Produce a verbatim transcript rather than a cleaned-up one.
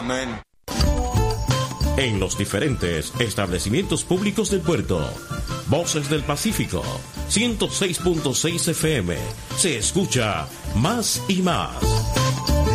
Amén. En los diferentes establecimientos públicos del puerto, Voces del Pacífico, ciento seis punto seis F M, se escucha Más y Más.